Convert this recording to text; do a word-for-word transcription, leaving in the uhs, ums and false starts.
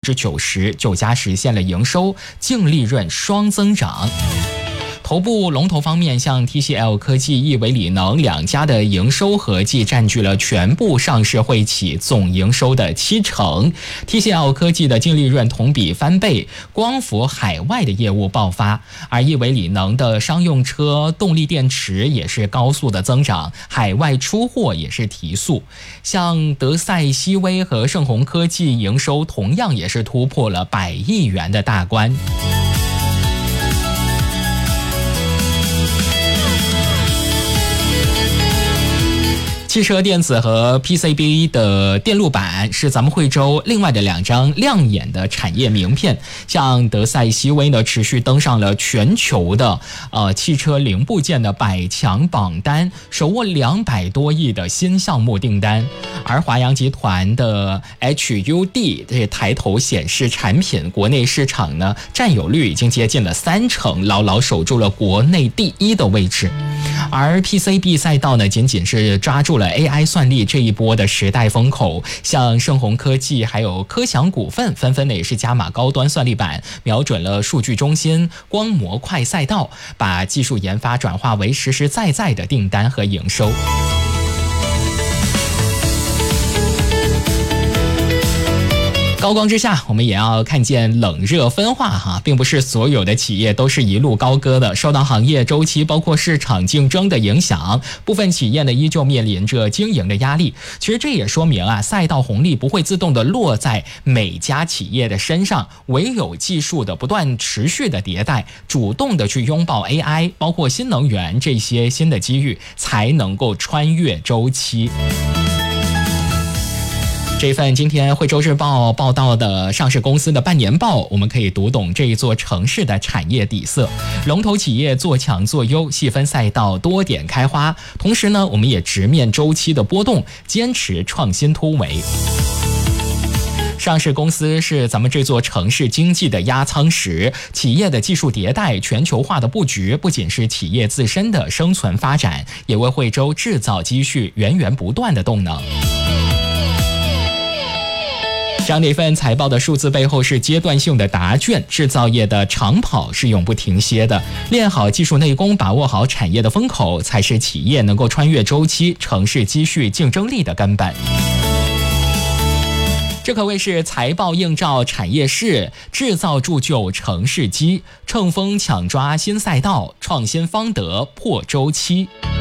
之九十，九家实现了营收、净利润双增长。头部龙头方面，像 T C L 科技、亿维锂能两家的营收合计占据了全部上市会企总营收的七成。T C L 科技的净利润同比翻倍，光伏海外的业务爆发，而亿维锂能的商用车动力电池也是高速的增长，海外出货也是提速。像德赛西威和盛虹科技营收同样也是突破了百亿元的大关。汽车电子和 P C B 的电路板是咱们惠州另外的两张亮眼的产业名片。像德赛西威呢，持续登上了全球的呃汽车零部件的百强榜单，手握两百多亿的新项目订单。而华阳集团的 H U D 这抬头显示产品国内市场呢占有率已经接近了三成，牢牢守住了国内第一的位置。而 P C B 赛道呢，仅仅是抓住了 A I 算力这一波的时代风口，像盛虹科技还有科翔股份纷纷的也是加码高端算力板，瞄准了数据中心、光模块赛道，把技术研发转化为实实在在的订单和营收。高光之下，我们也要看见冷热分化哈，并不是所有的企业都是一路高歌的，受到行业周期包括市场竞争的影响，部分企业呢依旧面临着经营的压力。其实这也说明啊，赛道红利不会自动的落在每家企业的身上，唯有技术的不断持续的迭代，主动的去拥抱 A I， 包括新能源这些新的机遇，才能够穿越周期。这份今天惠州日报报道的上市公司的半年报，我们可以读懂这一座城市的产业底色。龙头企业做强做优，细分赛道多点开花，同时呢，我们也直面周期的波动，坚持创新突围。上市公司是咱们这座城市经济的压舱石，企业的技术迭代、全球化的布局，不仅是企业自身的生存发展，也为惠州制造积蓄源源不断的动能。这样的一份财报的数字背后是阶段性的答卷，制造业的长跑是永不停歇的，练好技术内功，把握好产业的风口，才是企业能够穿越周期、城市积蓄竞争力的根本。这可谓是财报映照产业势，制造铸就城市基，乘风抢抓新赛道，创新方得破周期。